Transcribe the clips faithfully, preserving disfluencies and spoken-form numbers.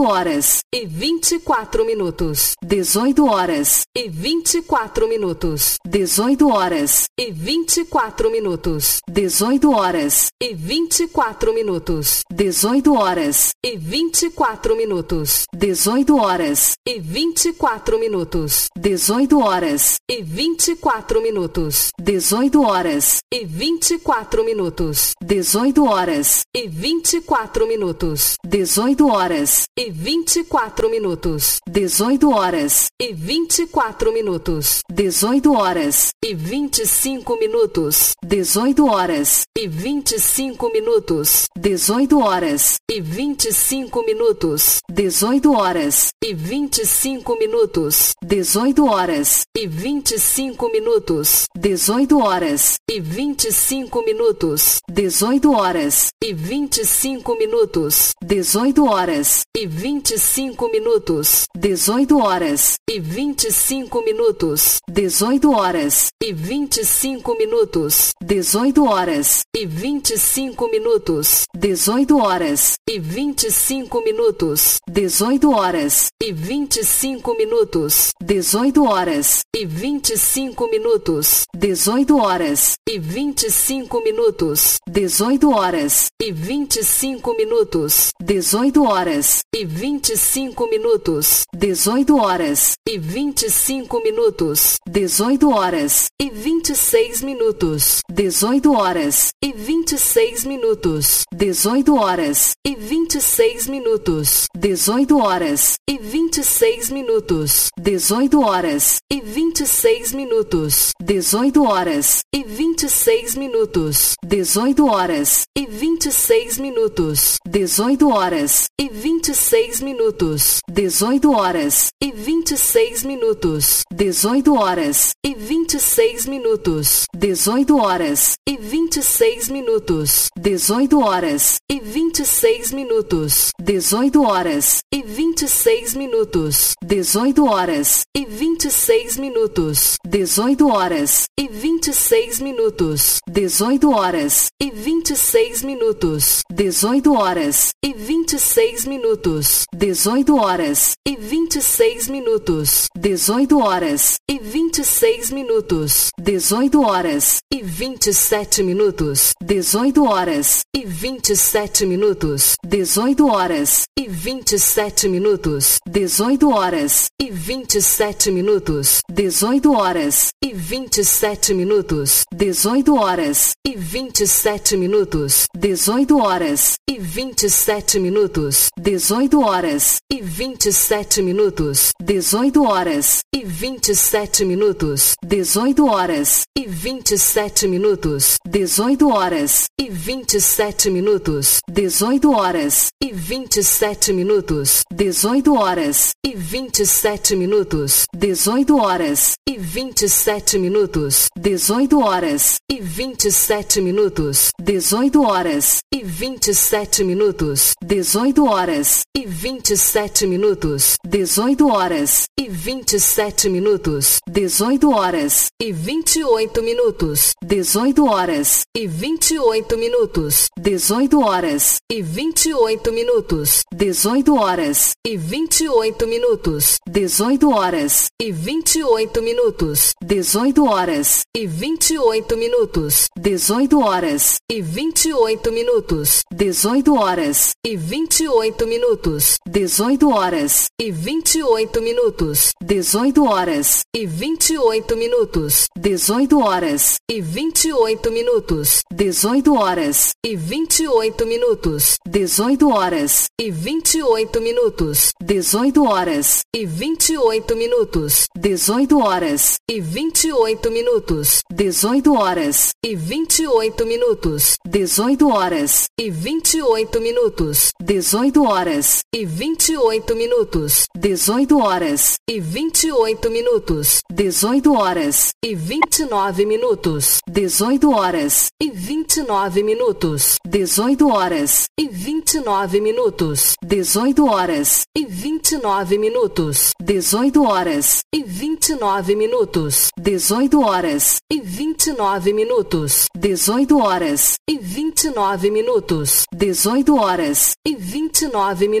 dezoito horas e vinte e quatro minutos, dezoito horas e vinte e quatro minutos, dezoito horas e vinte e quatro minutos, dezoito horas e vinte e quatro minutos, dezoito horas e vinte e quatro minutos, dezoito horas e vinte e quatro minutos, dezoito horas e vinte e quatro minutos, dezoito horas e vinte e quatro minutos, dezoito horas e vinte e quatro minutos, dezoito horas e vinte e quatro minutos, dezoito horas e vinte e quatro minutos, dezoito horas e vinte e cinco minutos, dezoito horas e vinte e cinco minutos, dezoito horas e vinte e cinco minutos, dezoito horas e vinte e cinco minutos, dezoito horas e vinte e cinco minutos, dezoito horas e vinte e cinco minutos, dezoito horas e vinte e cinco minutos, dezoito horas e vinte e cinco minutos, dezoito horas e vinte e cinco minutos, dezoito horas e vinte e cinco minutos, dezoito horas e vinte e cinco minutos, dezoito horas e vinte e cinco minutos, dezoito horas e vinte e cinco minutos, dezoito horas e vinte e cinco minutos, dezoito horas e vinte e cinco minutos, dezoito horas e vinte e cinco minutos, dezoito horas e vinte e cinco minutos, dezoito horas e vinte e cinco minutos, dezoito horas e vinte e seis minutos, dezoito horas e vinte e seis minutos, dezoito horas e vinte e seis minutos, dezoito horas e vinte e seis minutos, dezoito horas e vinte e seis minutos, dezoito horas e vinte e seis minutos, dezoito horas e vinte e seis minutos, dezoito horas e vinte e seis minutos, dezoito horas e vinte e seis minutos, dezoito horas e vinte e seis minutos, dezoito horas e vinte e seis minutos, dezoito horas e vinte e seis minutos, dezoito horas e vinte e seis minutos, dezoito horas e vinte e seis minutos, dezoito horas e vinte e seis minutos, dezoito horas e vinte e seis minutos, dezoito horas e vinte e seis minutos, dezoito horas e vinte e seis minutos, dezoito horas e vinte e seis minutos, dezoito horas e vinte e sete minutos, dezoito horas e vinte e sete minutos, dezoito horas e vinte e sete minutos, dezoito horas e vinte e sete minutos, dezoito horas e vinte e sete minutos, dezoito horas e vinte e sete minutos, dezoito horas e vinte e sete minutos, dezoito horas e vinte e sete minutos, dezoito horas e vinte e sete minutos, dezoito horas e vinte e sete minutos, dezoito horas e vinte e sete minutos, dezoito horas e vinte e sete minutos, dezoito horas e vinte e sete minutos, dezoito horas e vinte e sete minutos, dezoito horas e vinte e sete minutos, dezoito horas e vinte e sete minutos, dezoito horas e vinte e sete minutos, dezoito horas e vinte e sete minutos, dezoito horas e vinte e oito minutos, dezoito horas e vinte e oito minutos, dezoito horas e vinte e oito minutos, dezoito horas e vinte e oito minutos, dezoito horas e vinte e oito minutos, dezoito horas e vinte e oito minutos, dezoito horas e vinte e oito minutos, dezoito horas e vinte e oito minutos, dezoito horas e vinte e oito minutos, dezoito horas e vinte e oito minutos, dezoito horas e vinte e oito minutos, dezoito horas e vinte e oito minutos, dezoito horas e vinte e oito minutos, dezoito horas e vinte e oito minutos, dezoito horas e vinte e oito minutos, dezoito horas e vinte e oito minutos, dezoito horas e vinte e oito minutos, dezoito horas e vinte e oito minutos, dezoito horas e vinte e oito minutos, dezoito horas e vinte e nove minutos, dezoito horas e vinte e nove minutos, dezoito horas e vinte e nove minutos, dezoito horas e vinte e nove minutos, dezoito horas e vinte e nove minutos, dezoito horas e vinte e nove minutos, dezoito horas e vinte e nove minutos, dezoito horas e vinte e nove minutos.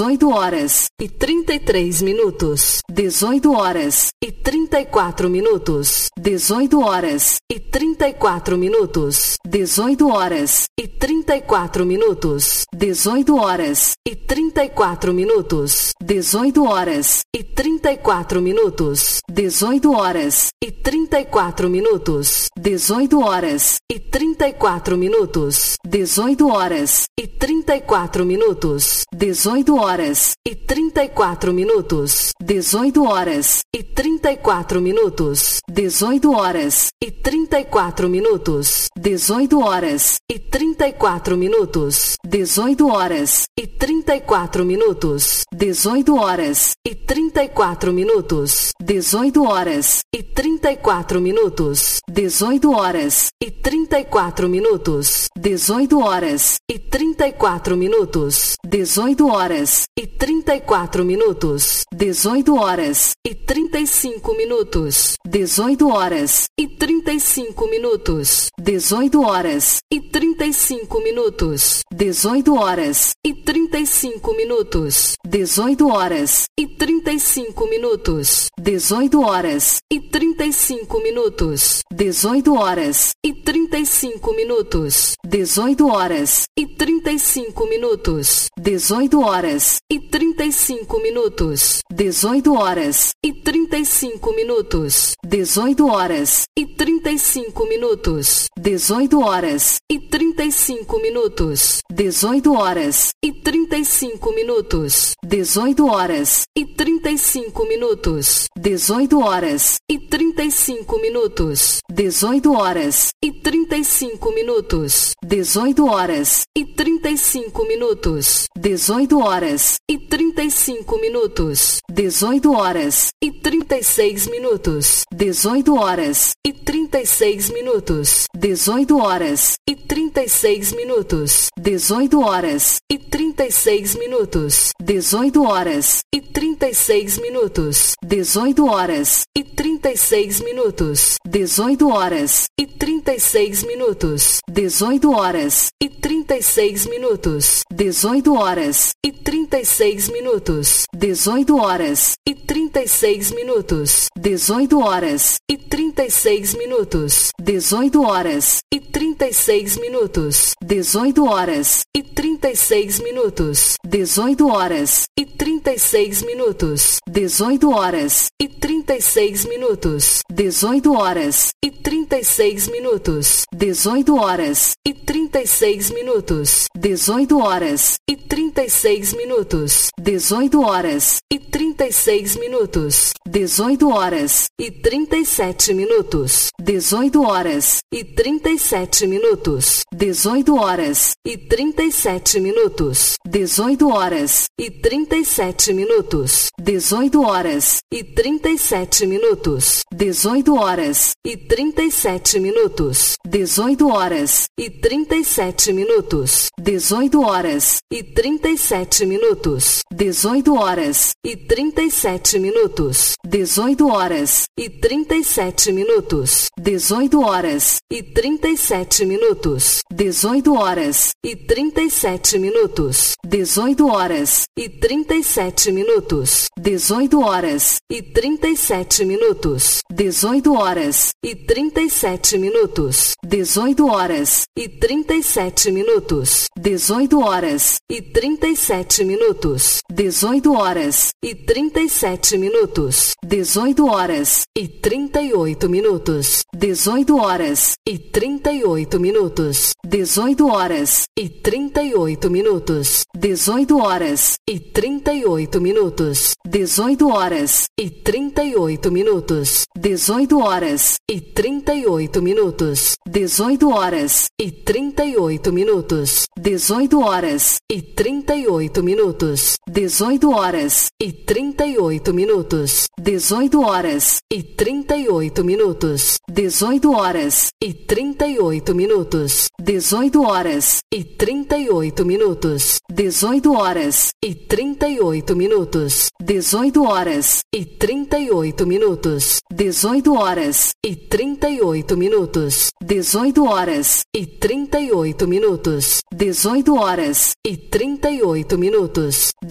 dezoito horas e trinta e três minutos, dezoito horas e trinta e quatro minutos, dezoito horas e trinta e quatro minutos, dezoito horas e trinta e quatro minutos, dezoito horas e trinta e quatro minutos, dezoito horas e trinta e quatro minutos, dezoito horas e trinta e quatro minutos, dezoito horas e trinta e quatro minutos, dezoito horas e trinta e quatro minutos, dezoito horas e trinta e quatro minutos, dezoito horas e trinta e quatro minutos, dezoito horas e trinta e quatro minutos, dezoito horas e trinta e quatro minutos, dezoito horas e trinta e quatro minutos, dezoito horas e trinta e quatro minutos, dezoito horas e trinta e quatro minutos, dezoito horas e trinta e quatro minutos, dezoito horas e trinta e quatro minutos, dezoito horas e trinta e quatro minutos, dezoito horas e trinta e cinco minutos, dezoito horas e trinta e cinco minutos, dezoito horas e trinta e cinco minutos, dezoito horas e trinta e cinco minutos, dezoito horas e trinta e cinco minutos, dezoito horas e trinta e cinco minutos, dezoito horas e trinta e cinco minutos, dezoito horas e trinta e cinco minutos, dezoito horas e trinta e cinco minutos, dezoito horas e trinta e cinco minutos, dezoito horas e trinta e cinco minutos, dezoito horas e trinta e cinco minutos, dezoito horas e trinta e cinco minutos, dezoito horas e trinta e cinco minutos, dezoito horas e trinta e cinco minutos, dezoito horas e trinta e cinco minutos, dezoito horas e trinta e cinco minutos, dezoito horas e trinta e cinco minutos, dezoito horas e trinta e seis minutos, dezoito horas e trinta e seis minutos, dezoito horas e trinta e seis minutos, dezoito horas e trinta e seis minutos, dezoito horas e trinta e seis minutos, dezoito horas e trinta e seis minutos, dezoito horas e trinta e seis minutos, dezoito horas e trinta e seis minutos, dezoito horas e trinta e seis minutos, dezoito horas e trinta e seis minutos, dezoito horas e trinta e seis minutos, dezoito horas e trinta e seis minutos, dezoito horas e trinta e seis minutos, dezoito horas e trinta e seis minutos, dezoito horas e trinta e seis minutos, dezoito horas e trinta e seis minutos, dezoito horas e trinta e seis minutos, dezoito horas e trinta e seis minutos, dezoito horas e trinta e seis minutos, dezoito horas e trinta e sete minutos, dezoito horas e trinta e sete minutos, dezoito horas e trinta e sete minutos, dezoito horas e trinta e sete minutos, dezoito horas e trinta e sete minutos, dezoito horas e trinta e sete minutos, dezoito horas e trinta e sete minutos, dezoito horas e trinta e sete minutos, dezoito horas e trinta e sete minutos, dezoito horas e trinta e sete minutos, dezoito horas e trinta e sete minutos, dezoito horas e trinta e sete minutos, dezoito horas e trinta e sete minutos, dezoito horas e trinta e sete minutos, dezoito horas e trinta e sete minutos, dezoito horas e trinta e sete minutos, dezoito horas e trinta e sete minutos, dezoito horas e trinta e sete minutos, dezoito horas e trinta e oito minutos, dezoito horas e trinta e oito minutos, dezoito horas e trinta e oito minutos, dezoito horas e trinta e oito minutos, dezoito horas e trinta e oito minutos, dezoito horas e trinta e oito minutos, dezoito horas e trinta e oito minutos, dezoito horas e trinta e oito minutos, dezoito horas e trinta e oito minutos, dezoito horas e trinta e oito minutos, dezoito horas e trinta e oito minutos, dezoito horas e trinta e oito minutos, dezoito horas e trinta e oito minutos, dezoito horas e trinta e oito minutos, dezoito horas e trinta e oito minutos, dezoito horas e trinta e oito minutos, dezoito horas e trinta e oito minutos,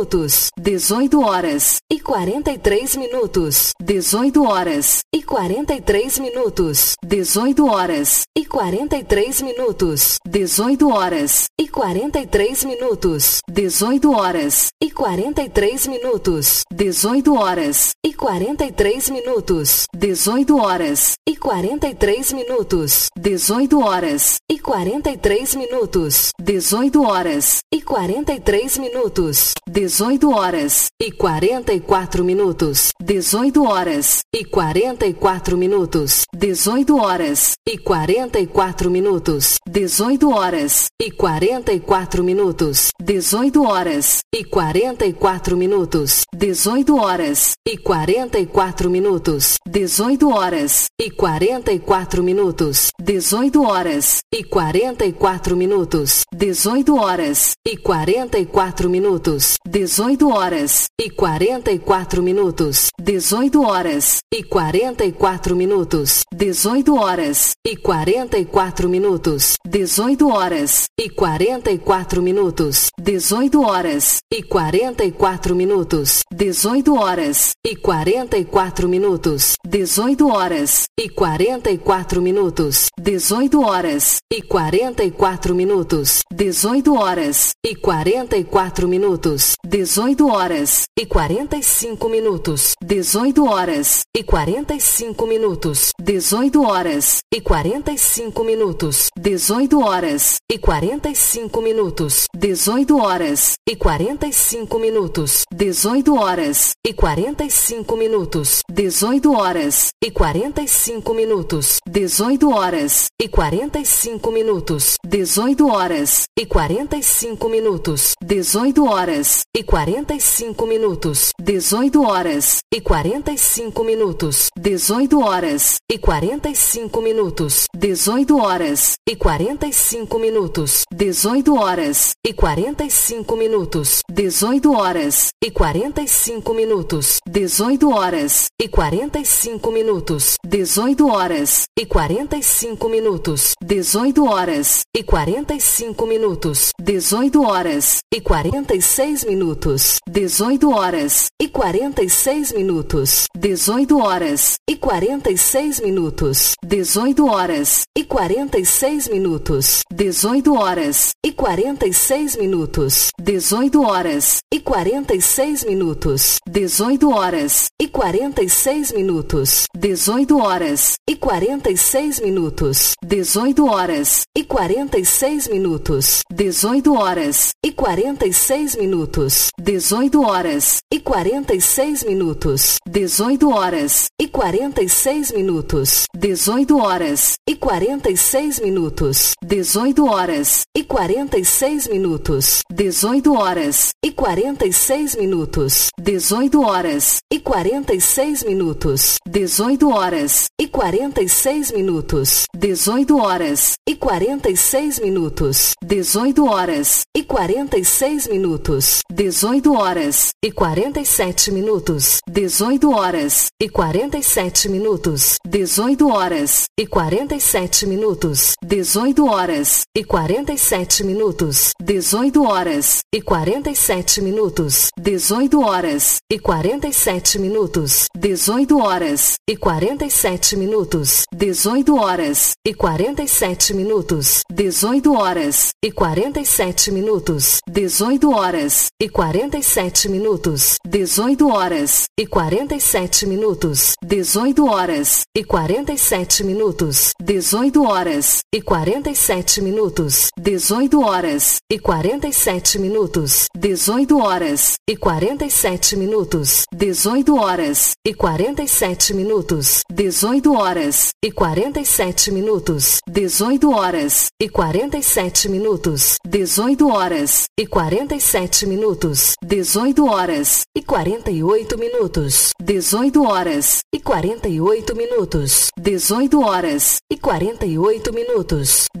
minutos, dezoito horas e quarenta e três minutos, dezoito horas e quarenta e três minutos, dezoito horas e quarenta e três minutos, dezoito horas e quarenta e três minutos, dezoito horas e quarenta e três minutos, dezoito horas e quarenta e três minutos, dezoito horas e quarenta e três minutos, dezoito horas e quarenta e três minutos, dezoito horas e quarenta e três minutos, dezoito horas e quarenta e quatro minutos, dezoito horas e quarenta e quatro minutos, dezoito horas e quarenta e quatro minutos, dezoito horas e quarenta e quatro minutos, dezoito horas e quarenta e quatro minutos, dezoito horas e quarenta e quatro minutos, dezoito horas e quarenta e quatro minutos, dezoito horas e quarenta e quatro minutos, dezoito horas e quarenta e quatro minutos, dezoito horas e quarenta e quatro minutos, dezoito horas e quarenta e quatro minutos, dezoito horas e quarenta e quatro minutos, dezoito horas e quarenta e quatro minutos, dezoito horas e quarenta e quatro minutos, dezoito horas e quarenta e quatro minutos, dezoito horas e quarenta e quatro minutos, dezoito horas e quarenta e quatro minutos, dezoito horas e quarenta e quatro minutos, dezoito horas e quarenta e cinco minutos, dezoito horas e quarenta e cinco minutos, dezoito horas e quarenta e cinco minutos, dezoito horas e quarenta e cinco minutos, dezoito horas e quarenta e cinco minutos, dezoito horas e quarenta e cinco minutos, dezoito horas e quarenta e cinco minutos, dezoito horas e quarenta e cinco minutos, dezoito horas e quarenta e cinco minutos, dezoito horas e quarenta e cinco minutos, dezoito horas e quarenta e cinco minutos, dezoito horas e quarenta e cinco minutos, dezoito horas e quarenta e cinco minutos, dezoito horas e quarenta e cinco minutos, dezoito horas e quarenta e cinco minutos, dezoito horas e quarenta e cinco minutos, dezoito horas e quarenta e cinco minutos, dezoito horas e quarenta e cinco minutos, dezoito horas e quarenta e seis minutos, dezoito horas e quarenta e seis minutos, dezoito horas e quarenta e seis minutos, dezoito horas e quarenta e seis minutos, dezoito horas e quarenta e seis minutos, dezoito horas e quarenta e seis minutos, dezoito horas e quarenta e seis minutos, dezoito horas e quarenta e seis minutos, dezoito horas e quarenta e seis minutos, dezoito horas e quarenta e seis minutos, dezoito horas e quarenta e seis minutos, dezoito horas e quarenta e seis minutos, dezoito horas e quarenta e seis minutos, dezoito horas e quarenta e seis minutos, dezoito horas e quarenta e seis minutos, dezoito horas e quarenta e seis minutos, dezoito horas e quarenta e seis minutos, dezoito horas e quarenta e seis minutos, dezoito horas e quarenta e seis minutos, dezoito horas e quarenta e sete minutos, dezoito horas e quarenta e sete minutos, dezoito horas e quarenta e sete minutos, dezoito horas e quarenta e sete minutos, dezoito horas e quarenta e sete minutos, dezoito horas e quarenta e sete minutos, dezoito horas e quarenta e sete minutos, dezoito horas e quarenta e sete minutos, dezoito horas e quarenta e sete minutos, dezoito horas e quarenta e sete minutos, dezoito horas e quarenta e sete minutos, dezoito horas e quarenta e sete minutos, dezoito horas e quarenta e sete minutos, dezoito horas e quarenta e sete minutos, dezoito horas e quarenta e sete minutos, dezoito horas e quarenta e sete minutos, dezoito horas e quarenta e sete minutos, dezoito horas e quarenta e sete minutos, dezoito horas e quarenta e sete minutos, dezoito horas e quarenta e oito minutos, dezoito horas e quarenta e oito minutos, dezoito horas e quarenta e oito minutos,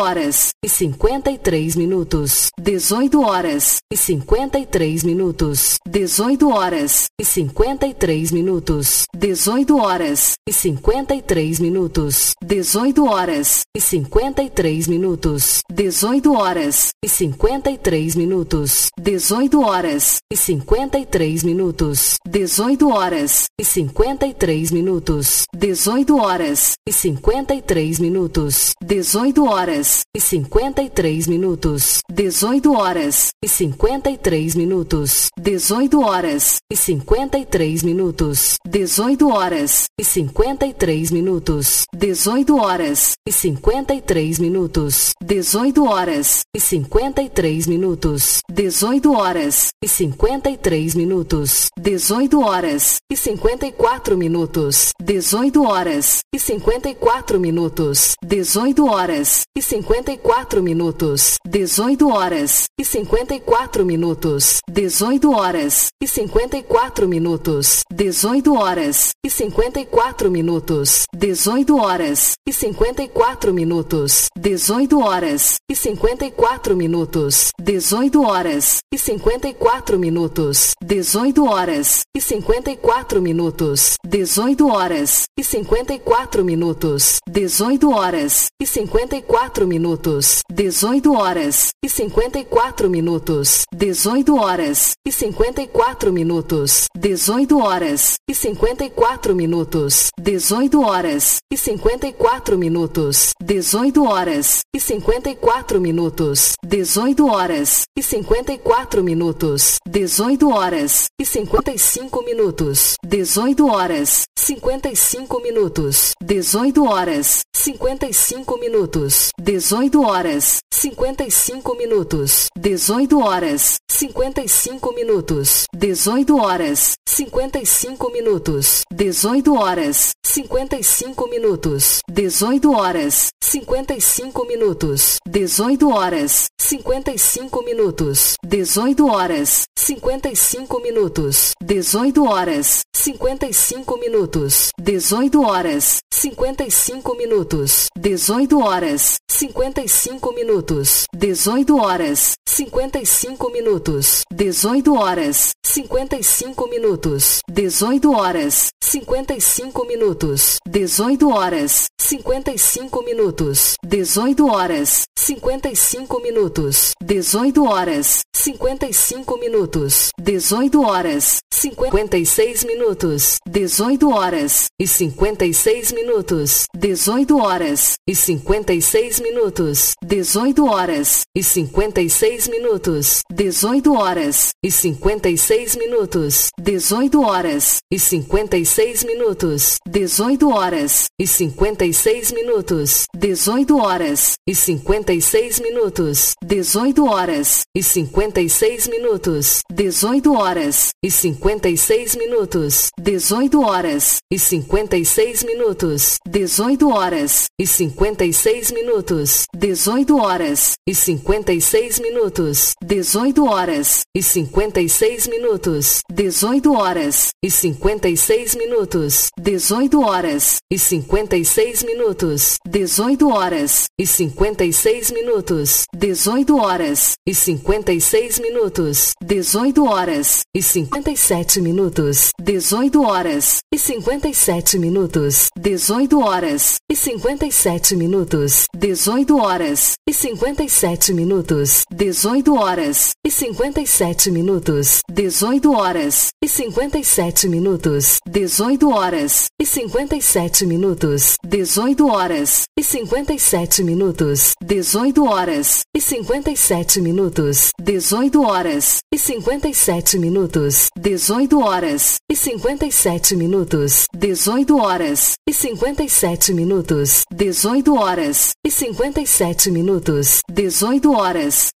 horas e cinquenta e três minutos. dezoito horas E cinquenta e três minutos. dezoito horas E cinquenta e três minutos. dezoito horas E cinquenta e três minutos. dezoito horas E cinquenta e três minutos. dezoito horas E cinquenta e três minutos. dezoito horas E cinquenta e três minutos. dezoito horas E cinquenta e três minutos. dezoito horas E cinquenta e três minutos. dezoito horas E cinquenta e três minutos. dezoito horas E cinquenta e três minutos. dezoito horas E cinquenta e três minutos. dezoito horas E cinquenta e três minutos. dezoito horas E cinquenta e três minutos. dezoito horas E cinquenta e três minutos. dezoito horas E cinquenta e três minutos. dezoito horas E cinquenta e quatro minutos. dezoito horas E cinquenta e quatro minutos. dezoito horas E cinquenta e quatro minutos. dezoito horas E cinquenta e quatro minutos. dezoito horas E cinquenta e quatro minutos. dezoito horas E cinquenta e quatro minutos. dezoito horas E cinquenta e quatro minutos. dezoito horas E cinquenta e quatro minutos. dezoito horas E cinquenta e quatro minutos. dezoito horas E cinquenta e quatro minutos. dezoito horas E cinquenta e quatro minutos. dezoito horas E cinquenta e quatro minutos. dezoito horas E cinquenta e quatro minutos. dezoito horas E cinquenta e quatro minutos. dezoito horas E cinquenta e quatro minutos. dezoito horas E cinquenta e quatro minutos. dezoito horas E cinquenta e quatro minutos. dezoito horas E cinquenta e quatro minutos. dezoito horas E cinquenta e cinco minutos. dezoito horas Cinquenta e cinco minutos. dezoito horas Cinquenta e cinco minutos. dezoito horas Cinquenta e cinco minutos. dezoito horas Cinquenta e cinco minutos. dezoito horas Cinquenta e cinco minutos. dezoito horas Cinquenta e cinco minutos. dezoito horas Cinquenta e cinco minutos. dezoito horas Cinquenta e cinco minutos. dezoito horas Cinquenta e cinco minutos. dezoito horas Cinquenta e cinco minutos. dezoito horas Cinquenta e cinco minutos. dezoito horas Cinquenta e cinco minutos. dezoito horas Cinquenta e cinco minutos. dezoito horas Cinquenta e cinco minutos. dezoito horas Cinquenta e cinco minutos. dezoito horas Cinquenta e cinco minutos. dezoito horas Cinquenta e cinco minutos. dezoito horas Cinquenta e cinco minutos. dezoito horas Cinquenta e seis minutos. dezoito horas E cinquenta e seis minutos. dezoito horas E cinquenta e seis minutos. dezoito horas E cinquenta e seis minutos. dezoito horas E cinquenta e seis minutos. dezoito horas E cinquenta e seis minutos. dezoito horas E cinquenta e seis minutos. dezoito horas E cinquenta e seis minutos. dezoito horas E cinquenta e seis minutos. dezoito horas E cinquenta e seis minutos. dezoito horas E cinquenta e seis minutos. dezoito horas E cinquenta e seis minutos. dezoito horas E cinquenta e seis minutos. dezoito horas E cinquenta e seis minutos. dezoito horas E cinquenta e seis minutos. dezoito horas E cinquenta e seis minutos. dezoito horas E cinquenta e seis minutos. dezoito horas E cinquenta e seis minutos. dezoito horas E cinquenta e sete minutos. dezoito horas E cinquenta e sete minutos. dezoito horas E cinquenta e sete minutos. dezoito horas E cinquenta e sete minutos. dezoito horas E cinquenta e sete minutos. dezoito horas E cinquenta e sete minutos. dezoito horas E cinquenta e sete minutos. dezoito horas E cinquenta e sete minutos. dezoito horas E cinquenta e sete minutos. dezoito horas E cinquenta e sete minutos. dezoito horas E cinquenta e sete minutos. dezoito horas E cinquenta e sete minutos. dezoito horas E cinquenta e sete minutos. dezoito horas